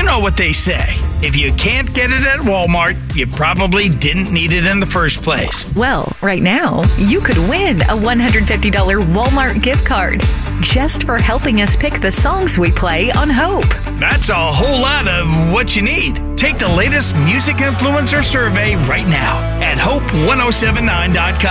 You know what they say. If you can't get it at Walmart, you probably didn't need it in the first place. Well, right now, you could win a $150 Walmart gift card just for helping us pick the songs we play on Hope. That's a whole lot of what you need. Take the latest music influencer survey right now at hope1079.com.